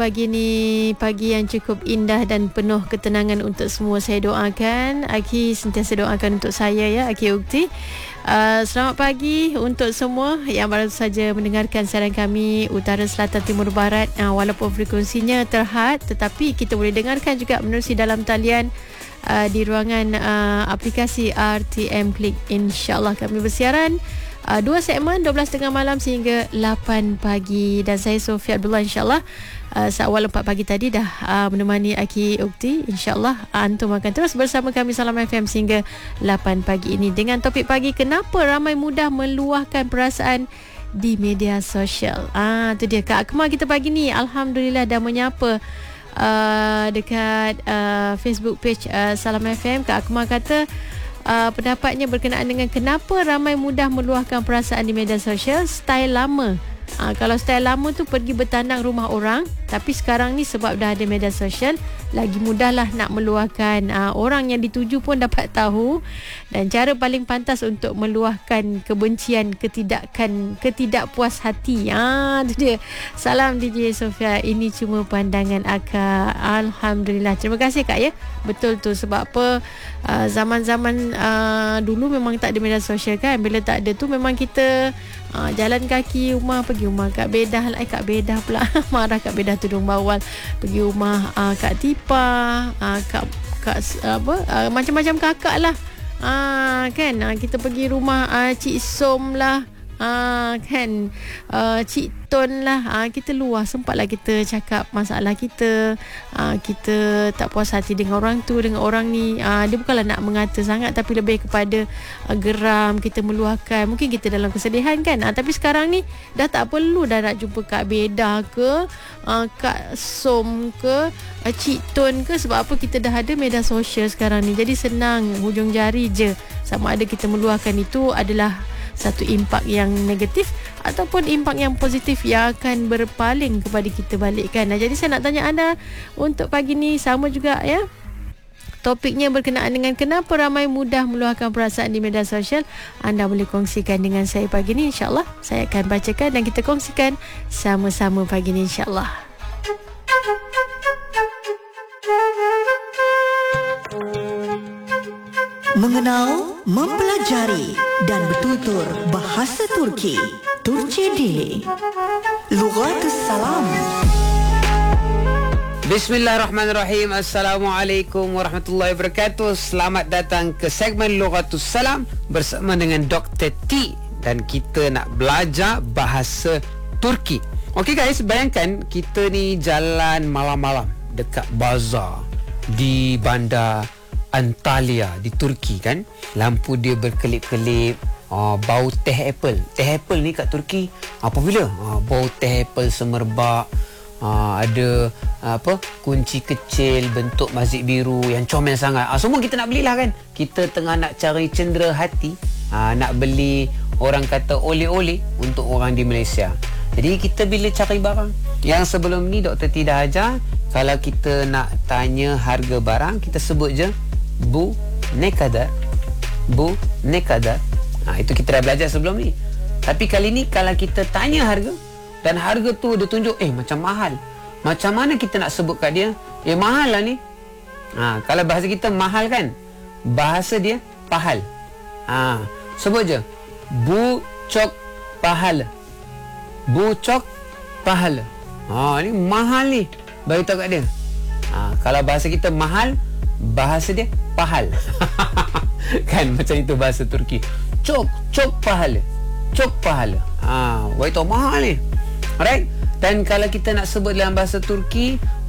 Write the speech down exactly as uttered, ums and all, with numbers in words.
Pagi ni pagi yang cukup indah dan penuh ketenangan untuk semua. Saya doakan, Aki sentiasa doakan untuk saya ya, Aki Ukti. Uh, selamat pagi untuk semua yang baru saja mendengarkan siaran kami Utara, Selatan, Timur, Barat. Uh, walaupun frekuensinya terhad, tetapi kita boleh dengarkan juga menerusi dalam talian uh, di ruangan uh, aplikasi R T M Klik. InsyaAllah kami bersiaran Uh, dua segmen dua belas tiga puluh malam sehingga lapan pagi. Dan saya Sofia Abdullah, insyaAllah uh, seawal empat pagi tadi dah uh, menemani Aki Ukti. InsyaAllah uh, antum akan terus bersama kami Salam F M sehingga lapan pagi ini dengan topik pagi, kenapa ramai mudah meluahkan perasaan di media sosial. Ah, tu dia Kak Akmal kita pagi ni, Alhamdulillah dah menyapa uh, dekat uh, Facebook page uh, Salam F M. Kak Akmal kata Uh, pendapatnya berkenaan dengan kenapa ramai mudah meluahkan perasaan di media sosial. Style lama, uh, kalau style lama tu pergi bertandang rumah orang, tapi sekarang ni sebab dah ada media sosial, lagi mudahlah nak meluahkan. uh, Orang yang dituju pun dapat tahu. Dan cara paling pantas untuk meluahkan kebencian, ketidakkan, ketidakpuas hati, ah, tu dia. Salam D J Sofia, ini cuma pandangan akak. Alhamdulillah, terima kasih Kak ya. Betul tu, sebab apa, uh, zaman-zaman uh, dulu memang tak ada media sosial kan. Bila tak ada tu memang kita uh, jalan kaki rumah, pergi rumah Kak Bedah lah, eh Kak Bedah pula marah Kak Bedah tudung bawal, pergi rumah uh, Kak Tipa, uh, Kak, Kak apa, uh, macam-macam kakak lah. Ah, kan ah, kita pergi rumah ah, Cik Som lah, ah, kan ah, Cik Ton lah, ah, kita luah, sempatlah kita cakap masalah kita. ah, Kita tak puas hati dengan orang tu, dengan orang ni. ah, Dia bukanlah nak mengata sangat, tapi lebih kepada ah, geram, kita meluahkan. Mungkin kita dalam kesedihan kan, ah, tapi sekarang ni dah tak perlu dah nak jumpa Kak Beda ke, ah, Kak Som ke, ah, Cik Ton ke. Sebab apa, kita dah ada media sosial sekarang ni. Jadi senang, hujung jari je. Sama ada kita meluahkan itu adalah satu impak yang negatif ataupun impak yang positif yang akan berpaling kepada kita balikkan. Nah, jadi saya nak tanya anda untuk pagi ni sama juga ya. Topiknya berkenaan dengan kenapa ramai mudah meluahkan perasaan di media sosial. Anda boleh kongsikan dengan saya pagi ni, insyaAllah saya akan bacakan dan kita kongsikan sama-sama pagi ni, insyaAllah. Mengenal, mempelajari dan bertutur bahasa Turki. Turki Dili. Lughatus Salam. Bismillahirrahmanirrahim. Assalamualaikum warahmatullahi wabarakatuh. Selamat datang ke segmen Lughatus Salam bersama dengan Doktor T, dan kita nak belajar bahasa Turki. Okey guys, bayangkan kita ni jalan malam-malam dekat bazar di bandar Antalya di Turki kan. Lampu dia berkelip-kelip, uh, bau teh apple. Teh apple ni kat Turki apabila uh, bau teh apple semerbak. uh, Ada uh, apa, kunci kecil bentuk masjid biru yang comel sangat. uh, Semua kita nak belilah kan. Kita tengah nak cari cendera hati, uh, nak beli, orang kata oleh-oleh untuk orang di Malaysia. Jadi kita bila cari barang, yang sebelum ni Doktor tidak ajar, kalau kita nak tanya harga barang, kita sebut je Bu ne kadar, Bu ne kadar. Ha, itu kita dah belajar sebelum ni. Tapi kali ni kalau kita tanya harga, dan harga tu dia tunjuk eh macam mahal, macam mana kita nak sebut kat dia eh mahal lah ni. Ha, kalau bahasa kita mahal kan, bahasa dia pahal. Ha, sebut je Bu cok pahal, Bu cok pahal. Ha, ni mahal ni, bagi tahu kat dia. Ha, kalau bahasa kita mahal, bahasa dia pahal. Kan macam itu bahasa Turki. Cok, cok pahal, cok pahal. Ha, bagi tahu mahal ni. Alright. Dan kalau kita nak sebut dalam bahasa Turki,